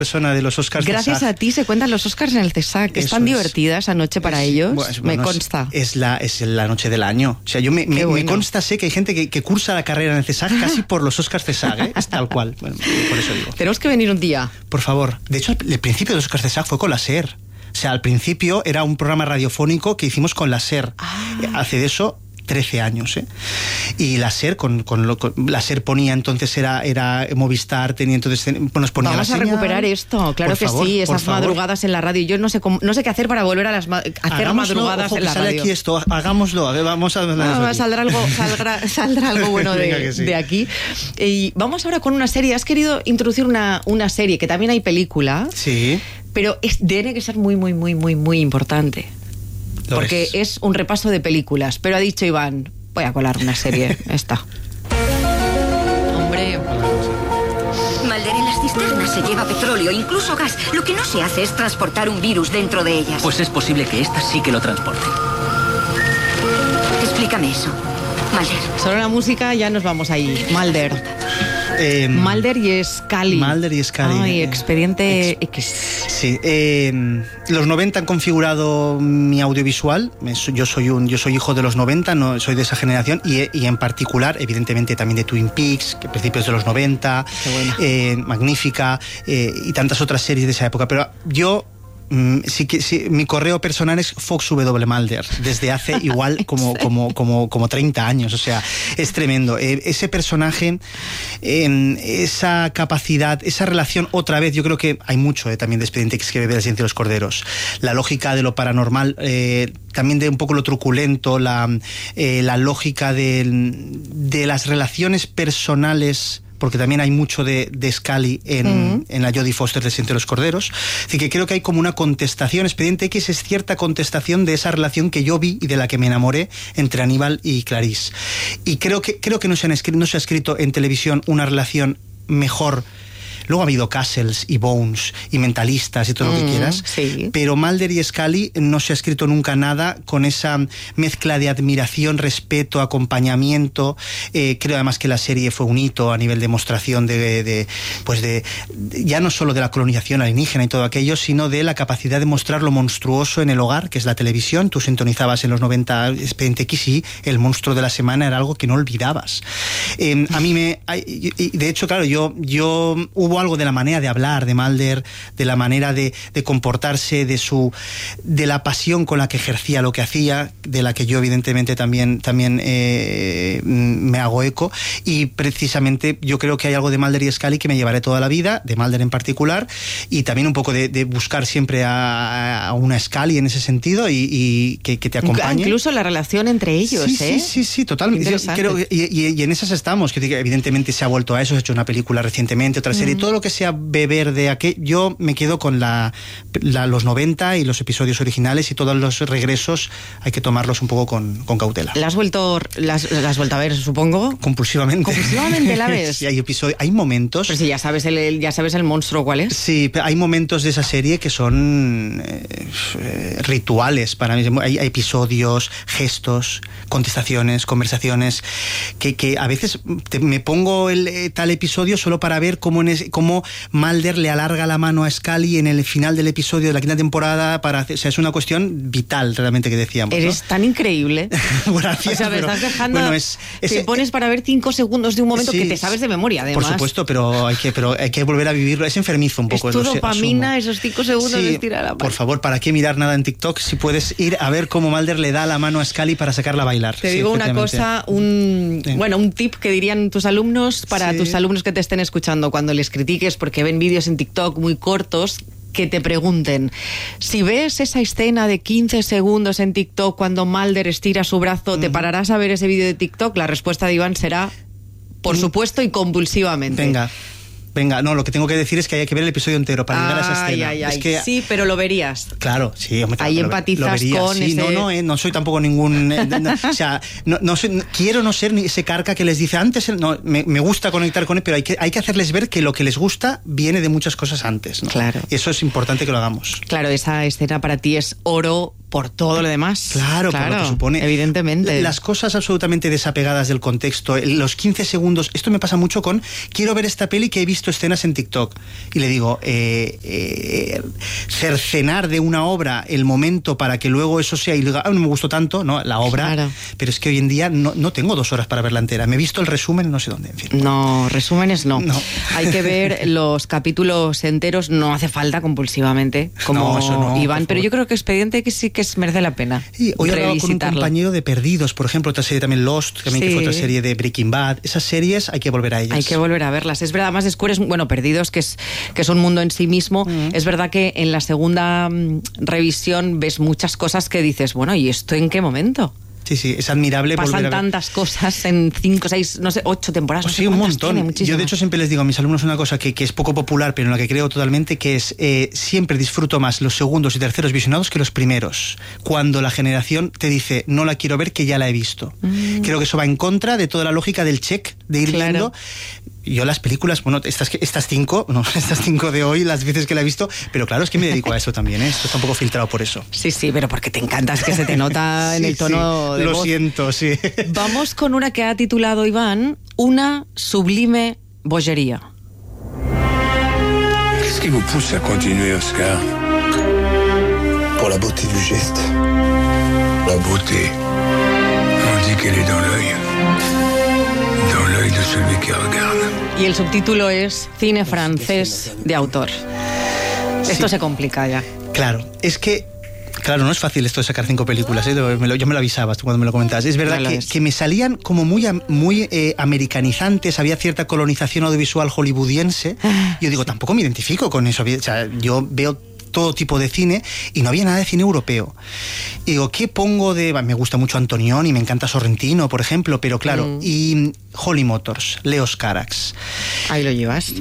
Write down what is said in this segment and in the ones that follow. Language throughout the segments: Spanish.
persona de los Oscars. Gracias a ti se cuentan los Oscars en el CESAC. Es tan divertida esa noche para ellos. Me consta. Es la noche del año. O sea, me consta, sé que hay gente que cursa la carrera en el CESAC casi por los Oscars CESAC, ¿eh? Es tal cual. Bueno, por eso digo. Tenemos que venir un día. Por favor. De hecho, el principio de los Oscars CESAC fue con la SER. O sea, al principio era un programa radiofónico que hicimos con la SER. Hace de eso 13 años, ¿eh? Y la SER, la SER ponía entonces, era Movistar, tenía entonces, nos ponía Vamos la señal. A recuperar esto, claro que sí, esas madrugadas en la radio. Yo no sé qué hacer para volver a hacer madrugadas en la radio. Sale aquí esto, hagámoslo, a ver, vamos a... Saldrá algo bueno de aquí. Y vamos ahora con una serie. Has querido introducir una serie, que también hay película. Sí. Pero tiene que ser muy, muy, muy, muy, muy importante. Porque es un repaso de películas. Pero ha dicho Iván, voy a colar una serie. Esta. Hombre. Mulder, en las cisternas se lleva petróleo, incluso gas. Lo que no se hace es transportar un virus dentro de ellas. Pues es posible que estas sí que lo transporten. Explícame eso, Mulder. Solo la música, ya nos vamos ahí. Mulder. Mulder y Scully. Mulder y Scully. Ay, Expediente X. Sí. Los 90 han configurado mi audiovisual. Yo soy hijo de los 90, no soy de esa generación. Y en particular, evidentemente, también de Twin Peaks, que principios de los 90. Magnífica. Y tantas otras series de esa época. Pero yo... Sí, mi correo personal es Fox W. Mulder, desde hace igual como 30 años, o sea, es tremendo. Ese personaje, esa capacidad, esa relación, otra vez, yo creo que hay mucho también de Expediente X que bebe del silencio de los corderos. La lógica de lo paranormal, también de un poco lo truculento, la lógica de las relaciones personales, porque también hay mucho de Scully en la Jodie Foster del Silencio de los Corderos. Así que creo que hay como una contestación. Expediente X es cierta contestación de esa relación que yo vi y de la que me enamoré entre Aníbal y Clarice. Y creo que no se ha escrito en televisión una relación mejor. Luego ha habido Castles y Bones y Mentalistas y todo lo que quieras, sí. Pero Mulder y Scully no se ha escrito nunca nada con esa mezcla de admiración, respeto, acompañamiento. Creo además que la serie fue un hito a nivel de demostración de ya no solo de la colonización alienígena y todo aquello, sino de la capacidad de mostrar lo monstruoso en el hogar, que es la televisión. Tú sintonizabas en los 90 Expediente X y el monstruo de la semana era algo que no olvidabas. A mí de hecho, claro, yo hubo algo de la manera de hablar de Mulder, de la manera de comportarse, de la pasión con la que ejercía lo que hacía, de la que yo evidentemente también me hago eco, y precisamente yo creo que hay algo de Mulder y Scully que me llevaré toda la vida, de Mulder en particular, y también un poco de buscar siempre a una Scully en ese sentido y que te acompañe. Incluso la relación entre ellos, Sí, totalmente. Y en esas estamos, que evidentemente se ha vuelto a eso, se ha hecho una película recientemente, otra serie, todo lo que sea beber de aquello. Yo me quedo con los 90 y los episodios originales, y todos los regresos hay que tomarlos un poco con cautela. ¿La has vuelto a ver, supongo? Compulsivamente. ¿Compulsivamente la ves? Sí, hay momentos... Pero si ya sabes el monstruo cuál es. Sí, pero hay momentos de esa serie que son rituales para mí. Hay episodios, gestos, contestaciones, conversaciones, que a veces me pongo tal episodio solo para ver cómo Mulder le alarga la mano a Scully en el final del episodio de la quinta temporada o sea, es una cuestión vital realmente que decíamos. Eres tan increíble. Gracias. O sea, me estás dejando... Bueno, te pones para ver 5 segundos de un momento que te sabes de memoria, además. Por supuesto, pero hay que volver a vivirlo. Es enfermizo un poco. Es tu dopamina, esos 5 segundos de estirar la mano. Por favor, ¿para qué mirar nada en TikTok si puedes ir a ver cómo Mulder le da la mano a Scully para sacarla a bailar? Te digo una cosa, un tip que dirían tus alumnos para tus alumnos que te estén escuchando cuando les critiques porque ven vídeos en TikTok muy cortos, que te pregunten: si ves esa escena de 15 segundos en TikTok cuando Mulder estira su brazo, ¿te pararás a ver ese vídeo de TikTok? La respuesta de Iván será, por supuesto y compulsivamente. Venga, no, lo que tengo que decir es que hay que ver el episodio entero para llegar a esa escena. Es que... Sí, pero lo verías. Claro, sí. Hombre, ahí empatizas con sí, ese... No soy tampoco ningún... o sea, quiero no ser ni ese carca que les dice antes... me gusta conectar con él, pero hay que hacerles ver que lo que les gusta viene de muchas cosas antes, ¿no? Claro. Y eso es importante que lo hagamos. Claro, esa escena para ti es oro por todo lo demás. Claro, por lo que supone. Evidentemente. Las cosas absolutamente desapegadas del contexto, los 15 segundos, esto me pasa mucho con, quiero ver esta peli que he visto escenas en TikTok. Y le digo, cercenar de una obra el momento para que luego eso sea, y diga, no me gustó tanto, ¿no? La obra. Claro. Pero es que hoy en día no tengo 2 horas para verla entera. Me he visto el resumen, no sé dónde, en fin. No, resúmenes no. Hay que ver los capítulos enteros, no hace falta compulsivamente, como Iván, pero yo creo que Expediente que sí que merece la pena. Sí, hoy he hablado con un compañero de Perdidos, por ejemplo, otra serie también Lost, también que fue otra serie de Breaking Bad. Esas series hay que volver a ellas. Hay que volver a verlas. Es verdad, además descubres, Perdidos, que es un mundo en sí mismo. Es verdad que en la segunda revisión ves muchas cosas que dices, bueno, ¿y esto en qué momento? Sí, es admirable. Pasan tantas cosas en 5, 6, no sé, 8 temporadas. Pues sí, un montón. Yo de hecho siempre les digo a mis alumnos una cosa que es poco popular, pero en la que creo totalmente, que es siempre disfruto más los segundos y terceros visionados que los primeros. Cuando la generación te dice, no la quiero ver, que ya la he visto. Creo que eso va en contra de toda la lógica del check, de ir viendo. Yo las películas, estas 5 de hoy, las veces que la he visto, pero claro, es que me dedico a eso también, Esto está un poco filtrado por eso. Sí, pero porque te encanta, es que se te nota en el tono de voz. Lo siento, sí. Vamos con una que ha titulado Iván, Una sublime bollería. Qu'est-ce qui vous pousse à continuer, Oscar? Pour la beauté du geste. La beauté, on dit qu'elle est dans l'œil. Dans l'œil de celui qui regarde. Y el subtítulo es Cine francés de autor. Esto se complica ya. Claro, es que no es fácil esto de sacar 5 películas, yo me lo avisabas tú cuando me lo comentabas. Es verdad que me salían como muy americanizantes, había cierta colonización audiovisual hollywoodiense. Yo digo, tampoco me identifico con eso. O sea, yo veo todo tipo de cine y no había nada de cine europeo. Y digo, ¿qué pongo de...? Me gusta mucho Antonioni, me encanta Sorrentino, por ejemplo, pero claro, y Holly Motors, Leos Carax. Ahí lo llevas.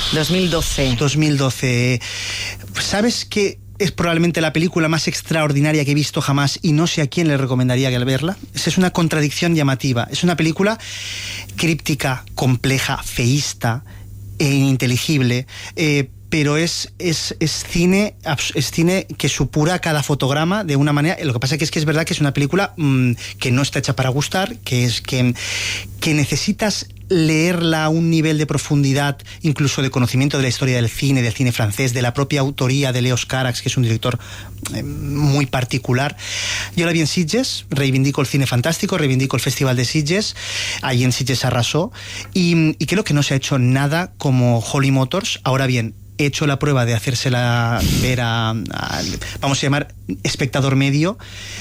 2012. ¿Sabes qué es probablemente la película más extraordinaria que he visto jamás y no sé a quién le recomendaría que al verla? Esa es una contradicción llamativa. Es una película críptica, compleja, feísta, ininteligible, pero es cine que supura cada fotograma de una manera. Lo que pasa es que es verdad que es una película que no está hecha para gustar, que necesitas leerla a un nivel de profundidad, incluso de conocimiento de la historia del cine francés, de la propia autoría de Leos Carax, que es un director muy particular. Yo la vi en Sitges, reivindico el cine fantástico, reivindico el Festival de Sitges, allí en Sitges arrasó, y creo que no se ha hecho nada como Holly Motors. Ahora bien, he hecho la prueba de hacérsela ver a vamos a llamar, espectador medio,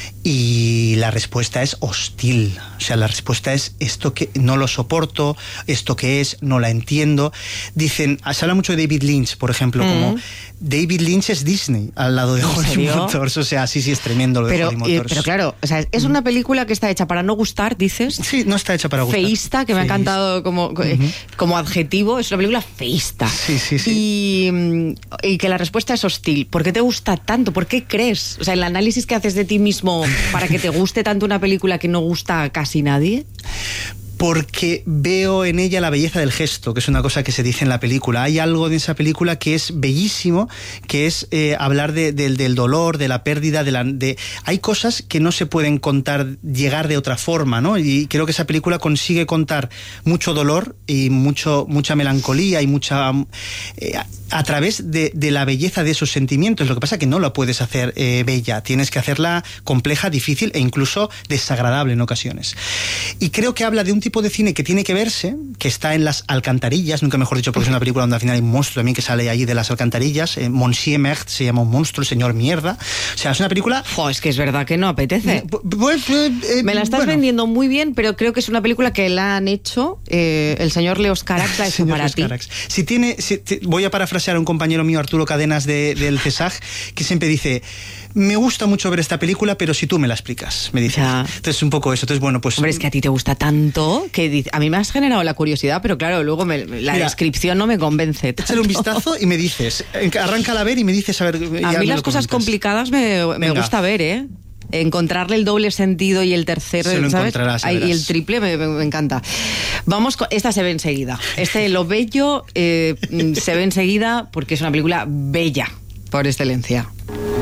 y la respuesta es hostil. O sea, la respuesta es, esto que no lo soporto, esto que es, no la entiendo. Dicen, se habla mucho de David Lynch, por ejemplo, como David Lynch es Disney al lado de Holly Motors. O sea, sí, es tremendo lo de Holly Motors. Pero claro, o sea, es una película que está hecha para no gustar, dices. Sí, no está hecha para gustar. Feísta, que me ha encantado como adjetivo, es una película feísta. Sí. Y que la respuesta es hostil. ¿Por qué te gusta tanto? ¿Por qué crees? O sea, el análisis que haces de ti mismo para que te guste tanto una película que no gusta a casi nadie. Porque veo en ella la belleza del gesto, que es una cosa que se dice en la película. Hay algo de esa película que es bellísimo, que es hablar del dolor, de la pérdida, hay cosas que no se pueden contar, llegar de otra forma, ¿no? Y creo que esa película consigue contar mucho dolor y mucha melancolía y mucha... a través de la belleza de esos sentimientos. Lo que pasa es que no la puedes hacer bella, tienes que hacerla compleja, difícil e incluso desagradable en ocasiones. Y creo que habla de un tipo de cine que tiene que verse, que está en las alcantarillas, nunca mejor dicho, porque es una película donde al final hay un monstruo también que sale allí de las alcantarillas. Monsieur Merde se llama un monstruo, el señor mierda. O sea, es una película... Es que es verdad que no apetece. Me la estás vendiendo muy bien, pero creo que es una película que la han hecho el señor Leos Carax, la hecho para ti. Voy a parafrasear a un compañero mío, Arturo Cadenas, del CESAG, que siempre dice... Me gusta mucho ver esta película, pero si tú me la explicas, me dice. Entonces, un poco eso. Entonces, bueno, pues... Hombre, es que a ti te gusta tanto que a mí me has generado la curiosidad, pero claro, luego la descripción no me convence. Échale un vistazo y me dices, arráncala a ver y me dices, a ver... A mí las cosas complicadas me gusta ver, encontrarle el doble sentido y el tercero, ¿sabes? Y el triple me encanta. Vamos con... Esta se ve enseguida. Lo bello se ve enseguida porque es una película bella, por excelencia. Me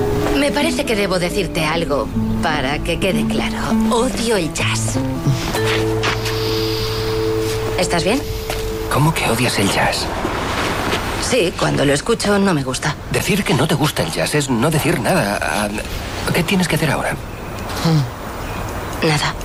Me parece que debo decirte algo para que quede claro. Odio el jazz. ¿Estás bien? ¿Cómo que odias el jazz? Sí, cuando lo escucho no me gusta. Decir que no te gusta el jazz es no decir nada. ¿Qué tienes que hacer ahora? Nada.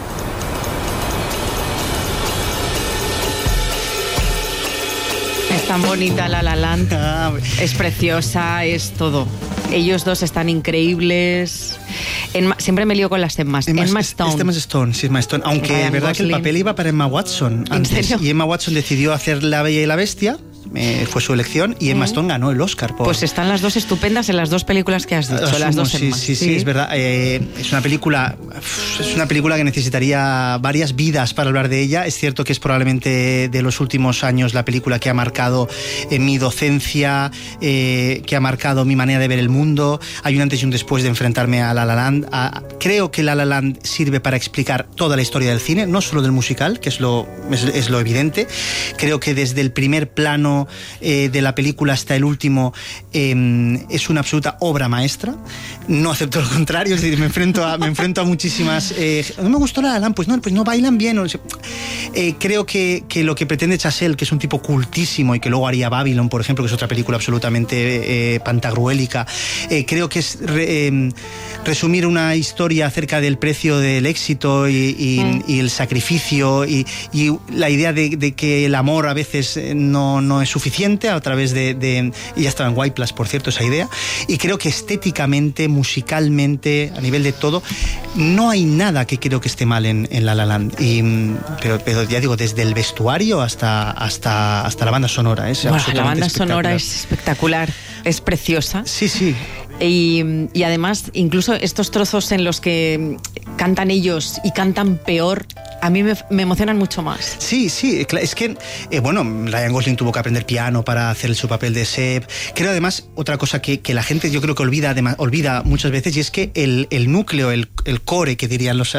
Es tan bonita La La Land. Es preciosa, es todo. Ellos dos están increíbles. Siempre me lío con las Emma Stone. Emma Stone, sí, Emma Stone. Aunque es verdad que el papel iba para Emma Watson antes. ¿En serio? Y Emma Watson decidió hacer La Bella y la Bestia. Fue su elección y Emma Stone ganó el Oscar. Pues están las dos estupendas en las dos películas que has dicho. Las dos Emma. Sí, es verdad. Es una película que necesitaría varias vidas para hablar de ella. Es cierto que es probablemente de los últimos años la película que ha marcado mi docencia, que ha marcado mi manera de ver el mundo. Hay un antes y un después de enfrentarme a La La Land. Creo que La La Land sirve para explicar toda la historia del cine, no solo del musical, que es lo evidente. Creo que desde el primer plano de la película hasta el último es una absoluta obra maestra. No acepto lo contrario, es decir, me enfrento a muchísimas no me gustó La La Land, pues no bailan bien, o sea, creo que lo que pretende Chazelle, que es un tipo cultísimo y que luego haría Babylon, por ejemplo, que es otra película absolutamente pantagruélica, creo que es resumir una historia acerca del precio del éxito y el sacrificio y la idea de que el amor a veces no es suficiente a través de y ya estaba en White Plus, por cierto, esa idea. Y creo que estéticamente, musicalmente, a nivel de todo, no hay nada que creo que esté mal en La La Land. Pero ya digo, desde el vestuario hasta la banda sonora. La banda sonora es espectacular, es preciosa. Sí. Y además, incluso estos trozos en los que cantan ellos y cantan peor, a mí me emocionan mucho más. Sí, es que, Ryan Gosling tuvo que aprender piano para hacer su papel de Seb. Creo además, otra cosa que la gente yo creo que olvida muchas veces, y es que el núcleo, el core, que dirían los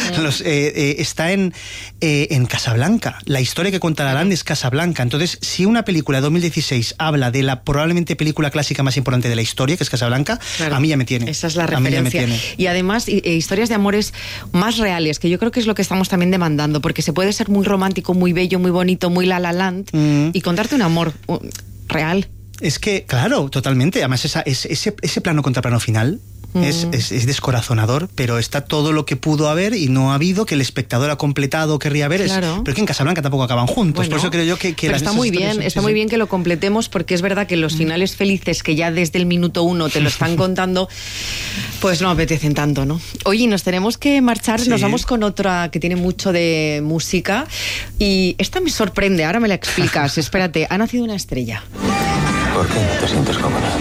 está en Casablanca. La historia que cuenta La La Land es Casablanca. Entonces, si una película de 2016 habla de la probablemente película clásica más importante de la historia, que es Casablanca, claro, a mí ya me tiene. Esa es la referencia. Y además, historias de amores más reales, que yo creo que es lo que estamos también demandando, porque se puede ser muy romántico, muy bello, muy bonito, muy La La Land, y contarte un amor real. Es que, claro, totalmente. Además, ese plano contra plano final es descorazonador, pero está todo lo que pudo haber y no ha habido, que el espectador ha completado, querría ver, claro. Pero que en Casablanca tampoco acaban juntos. Bueno, por eso creo yo que pero está muy bien, muy bien que lo completemos, porque es verdad que los finales felices que ya desde el minuto 1 te lo están contando, pues no apetecen tanto, ¿no? Oye, nos tenemos que marchar, nos vamos con otra que tiene mucho de música, y esta me sorprende, ahora me la explicas. Espérate, ha nacido una estrella. ¿Por qué no te sientes cómoda?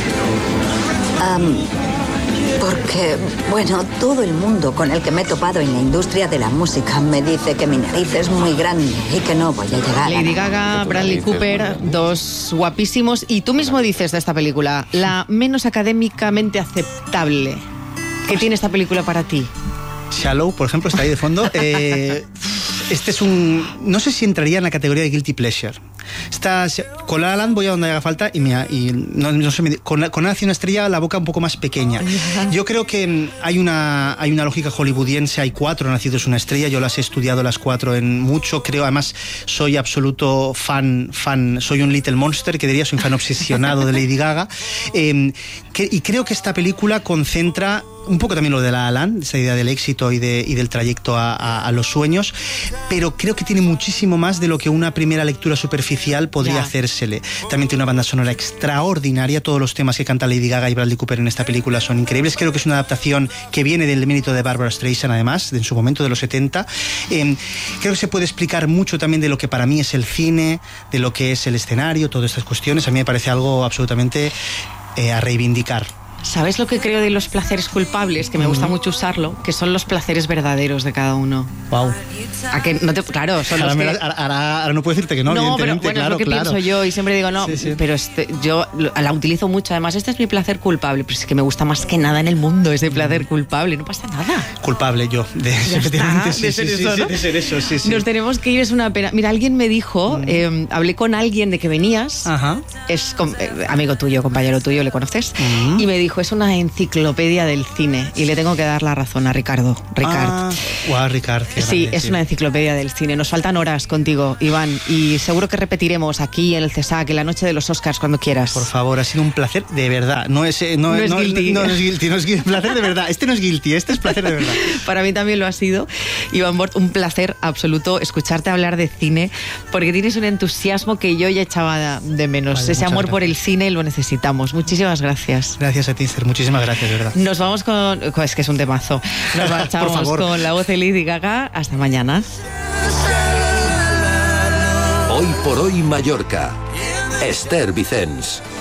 Porque, todo el mundo con el que me he topado en la industria de la música me dice que mi nariz es muy grande y que no voy a llegar. Lady Gaga, Bradley Cooper, dos guapísimos. Y tú mismo dices de esta película, la menos académicamente aceptable. ¿Qué tiene esta película para ti? Shallow, por ejemplo, está ahí de fondo. Este es no sé si entraría en la categoría de Guilty Pleasure. Con La La Land voy a donde haga falta y no sé, con Nace una estrella la boca un poco más pequeña. Yo creo que hay una lógica hollywoodiense. Hay 4 nacidos una estrella. Yo las he estudiado las 4 en mucho. Creo, además, soy absoluto fan. Soy un little monster, que diría, soy un fan obsesionado de Lady Gaga. Y creo que esta película concentra un poco también lo de La La Land, esa idea del éxito y del trayecto a los sueños, pero creo que tiene muchísimo más de lo que una primera lectura superficial podría hacérsele. También tiene una banda sonora extraordinaria. Todos los temas que canta Lady Gaga y Bradley Cooper en esta película son increíbles. Creo que es una adaptación que viene del mérito de Barbra Streisand, además, en su momento, de los 70. Creo que se puede explicar mucho también de lo que para mí es el cine, de lo que es el escenario, todas estas cuestiones. A mí me parece algo absolutamente a reivindicar. ¿Sabes lo que creo de los placeres culpables? Que me gusta mucho usarlo, que son los placeres verdaderos de cada uno. Wow. ¿A que no te, claro, son ahora, los que... ahora no puedo decirte que no, evidentemente. Pero es lo que pienso yo, y siempre digo, no, pero yo la utilizo mucho. Además, este es mi placer culpable, pero es que me gusta más que nada en el mundo ese placer culpable, no pasa nada. Culpable yo, de ser eso, sí. Nos tenemos que ir, es una pena. Mira, alguien me dijo, hablé con alguien de que venías, es amigo tuyo, compañero tuyo, ¿le conoces? Y me dijo, dijo, es una enciclopedia del cine, y le tengo que dar la razón a Ricardo. Ricard. Sí, es una enciclopedia del cine. Nos faltan horas contigo, Iván, y seguro que repetiremos aquí en el CESAC, en la noche de los Oscars, cuando quieras. Por favor, ha sido un placer de verdad. No es guilty. No es guilty, placer de verdad. Este no es guilty, este es placer de verdad. Para mí también lo ha sido. Iván Bort, un placer absoluto escucharte hablar de cine, porque tienes un entusiasmo que yo ya echaba de menos. Vale, ese amor gracias. por el cine lo necesitamos. Muchísimas gracias. Gracias a ti, Esther. Muchísimas gracias, de verdad. Nos vamos con... Es que es un temazo. Nos marchamos con la voz de Lady Gaga. Hasta mañana. Hoy por hoy Mallorca. Esther Vicens.